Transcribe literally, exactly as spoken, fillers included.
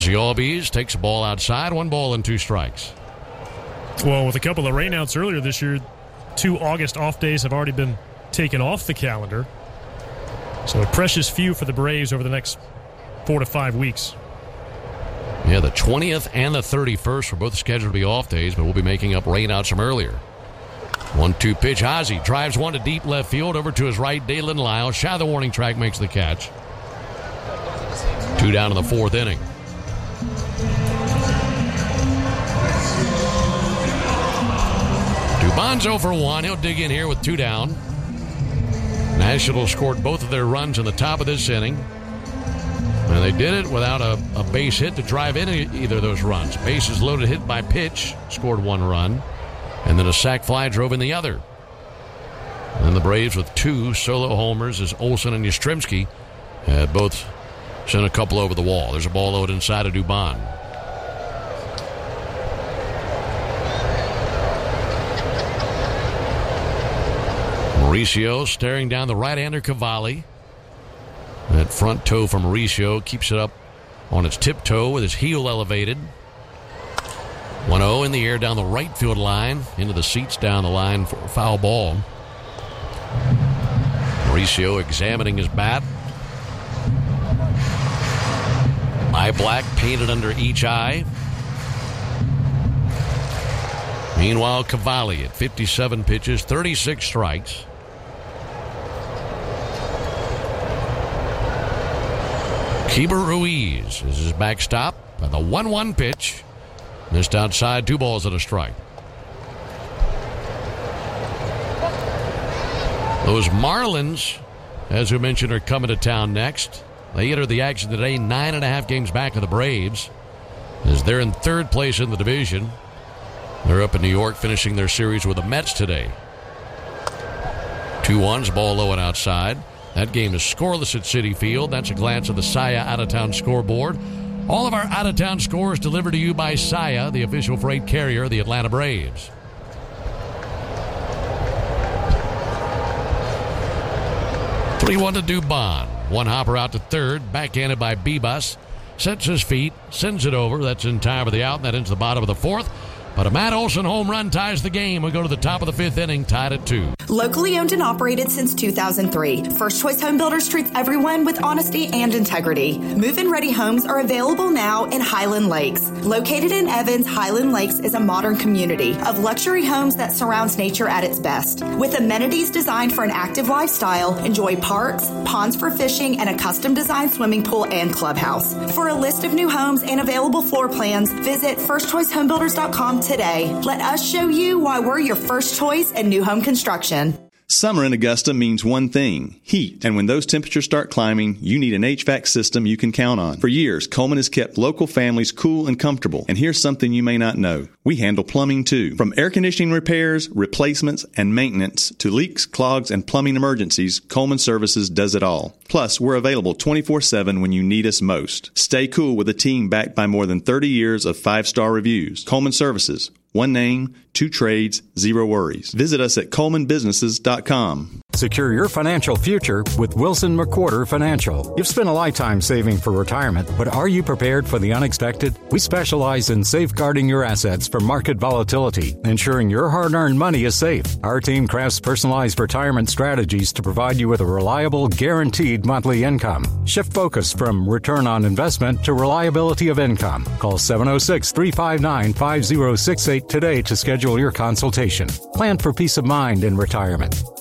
Albies takes the ball outside, one ball and two strikes. Well, with a couple of rainouts earlier this year, two August off days have already been taken off the calendar. So a precious few for the Braves over the next four to five weeks. Yeah, the twentieth and the thirty-first were both scheduled to be off days, but we'll be making up rainouts from earlier. one two pitch. Ozzie drives one to deep left field over to his right. Dalen Lyle, shy of the warning track, makes the catch. Two down in the fourth inning. Dubon's oh for one. He'll dig in here with two down. National scored both of their runs in the top of this inning. And they did it without a, a base hit to drive in either of those runs. Bases loaded hit by pitch, scored one run. And then a sac fly drove in the other. And then the Braves with two solo homers as Olson and Yastrzemski had both sent a couple over the wall. There's a ball load inside of Dubon. Mauricio staring down the right-hander Cavalli. That front toe from Mauricio keeps it up on its tiptoe with his heel elevated. one oh in the air down the right field line. Into the seats down the line for a foul ball. Mauricio examining his bat. Eye black painted under each eye. Meanwhile, Cavalli at fifty-seven pitches, thirty-six strikes. Keeper Ruiz is his backstop by the one one pitch. Missed outside, two balls and a strike. Those Marlins, as we mentioned, are coming to town next. They enter the action today, nine and a half games back of the Braves, as they're in third place in the division. They're up in New York finishing their series with the Mets today. two ones, ball low and outside. That game is scoreless at Citi Field. That's a glance at the Saia out-of-town scoreboard. All of our out-of-town scores delivered to you by Saia, the official freight carrier of the Atlanta Braves. three one to Dubon. One hopper out to third, backhanded by Bibas. Sets his feet, sends it over. That's in time for the out, and that ends the bottom of the fourth. But a Matt Olson home run ties the game. We go to the top of the fifth inning, tied at two. Locally owned and operated since two thousand three. First Choice Home Builders treats everyone with honesty and integrity. Move-in ready homes are available now in Highland Lakes. Located in Evans, Highland Lakes is a modern community of luxury homes that surrounds nature at its best. With amenities designed for an active lifestyle, enjoy parks, ponds for fishing, and a custom-designed swimming pool and clubhouse. For a list of new homes and available floor plans, visit first choice home builders dot com today. Let us show you why we're your first choice in new home construction. Summer in Augusta means one thing, heat. And when those temperatures start climbing, you need an H V A C system you can count on. For years, Coleman has kept local families cool and comfortable. And here's something you may not know. We handle plumbing too. From air conditioning repairs, replacements, and maintenance to leaks, clogs, and plumbing emergencies, Coleman Services does it all. Plus, we're available twenty-four seven when you need us most. Stay cool with a team backed by more than thirty years of five-star reviews. Coleman Services. One name, two trades, zero worries. Visit us at coleman businesses dot com. Secure your financial future with Wilson McWhorter Financial. You've spent a lifetime saving for retirement, but are you prepared for the unexpected? We specialize in safeguarding your assets from market volatility, ensuring your hard-earned money is safe. Our team crafts personalized retirement strategies to provide you with a reliable, guaranteed monthly income. Shift focus from return on investment to reliability of income. Call seven oh six, three five nine, five oh six eight today to schedule your consultation. Plan for peace of mind in retirement.